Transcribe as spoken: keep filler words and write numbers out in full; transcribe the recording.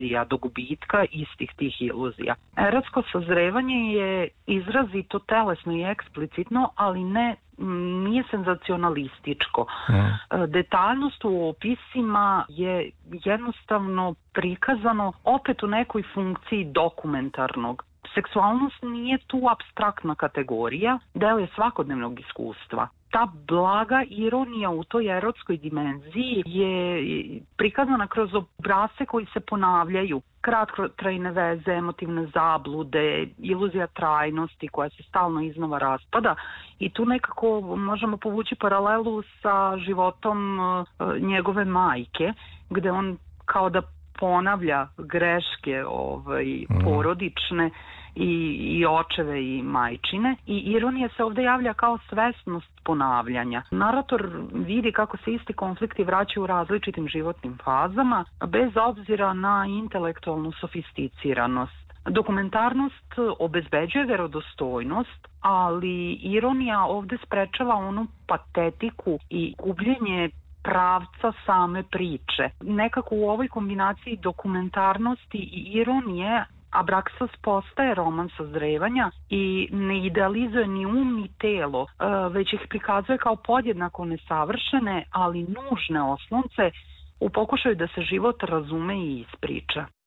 iluzija, do gubitka istih tih iluzija. Erotsko sazrevanje je izrazito telesno i eksplicitno, ali ne nije senzacionalističko. Mm. Detaljnost u opisima je jednostavno prikazano opet u nekoj funkciji dokumentarnog. Seksualnost nije tu apstraktna kategorija, deo je svakodnevnog iskustva. Ta blaga ironija u toj erotskoj dimenziji je prikazana kroz obrasce koji se ponavljaju. Kratkotrajne veze, emotivne zablude, iluzija trajnosti koja se stalno iznova raspada i tu nekako možemo povući paralelu sa životom njegove majke, gde on kao da ponavlja greške ovaj, porodične i, i očeve i majčine i ironija se ovde javlja kao svesnost ponavljanja. Narator vidi kako se isti konflikti vraćaju u različitim životnim fazama bez obzira na intelektualnu sofisticiranost. Dokumentarnost obezbeđuje verodostojnost, ali ironija ovde sprečava onu patetiku i gubljenje pravca same priče. Nekako u ovoj kombinaciji dokumentarnosti i ironije Abraxas postaje roman sazrevanja i ne idealizuje ni um ni telo, već ih prikazuje kao podjednako nesavršene, ali nužne oslonce u pokušaju da se život razume i ispriča.